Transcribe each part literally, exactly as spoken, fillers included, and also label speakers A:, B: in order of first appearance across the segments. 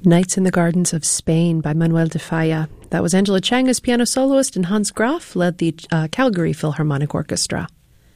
A: Nights in the Gardens of Spain by Manuel de Falla. That was Angela Chang as piano soloist, and Hans Graf led the uh, Calgary Philharmonic Orchestra.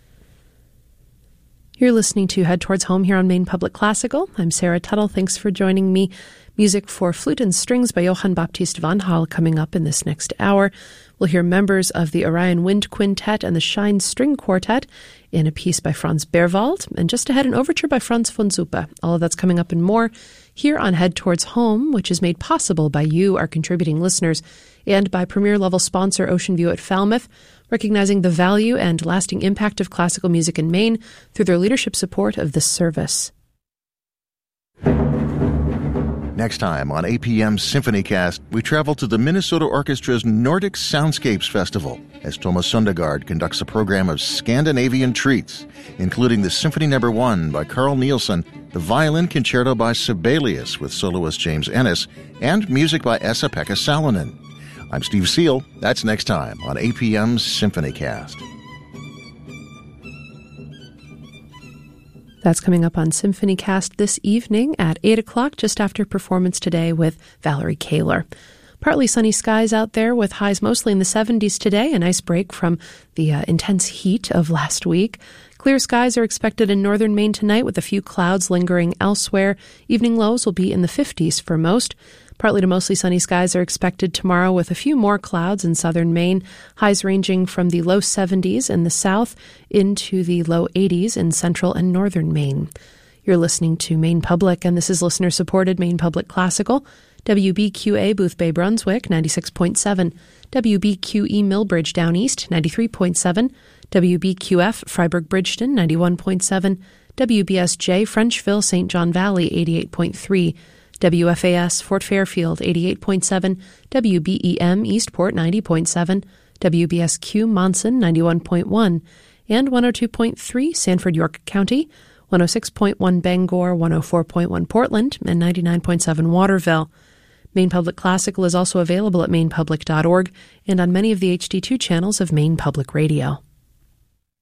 A: You're listening to Head Towards Home here on Maine Public Classical. I'm Sarah Tuttle. Thanks for joining me. Music for flute and strings by Johann Baptist van Hal coming up in this next hour. We'll hear members of the Orion Wind Quintet and the Shine String Quartet in a piece by Franz Berwald. And just ahead, an overture by Franz von Zuppe. All of that's coming up and more here on Head Towards Home, which is made possible by you, our contributing listeners, and by premier-level sponsor Ocean View at Falmouth, recognizing the value and lasting impact of classical music in Maine through their leadership support of this service.
B: Next time on A P M's SymphonyCast, we travel to the Minnesota Orchestra's Nordic Soundscapes Festival as Thomas Sundegard conducts a program of Scandinavian treats, including the Symphony Number One by Carl Nielsen, the Violin Concerto by Sibelius with soloist James Ennis, and music by Esa-Pekka Salonen. I'm Steve Seal. That's next time on A P M's SymphonyCast.
A: That's coming up on SymphonyCast this evening at eight o'clock, just after performance today with Valerie Kaler. Partly sunny skies out there with highs mostly in the seventies today, a nice break from the uh, intense heat of last week. Clear skies are expected in northern Maine tonight with a few clouds lingering elsewhere. Evening lows will be in the fifties for most. Partly to mostly sunny skies are expected tomorrow with a few more clouds in southern Maine, highs ranging from the low seventies in the south into the low eighties in central and northern Maine. You're listening to Maine Public, and this is listener-supported Maine Public Classical. W B Q A Boothbay Brunswick, ninety-six point seven. W B Q E Millbridge Down East, ninety-three point seven. W B Q F Freiburg Bridgeton, ninety-one point seven. W B S J Frenchville Saint John Valley, eighty-eight point three. W F A S Fort Fairfield, eighty-eight point seven, W B E M Eastport, ninety point seven, W B S Q Monson, ninety-one point one, and one oh two point three Sanford York County, one oh six point one Bangor, one oh four point one Portland, and ninety-nine point seven Waterville. Maine Public Classical is also available at maine public dot org and on many of the H D two channels of Maine Public Radio.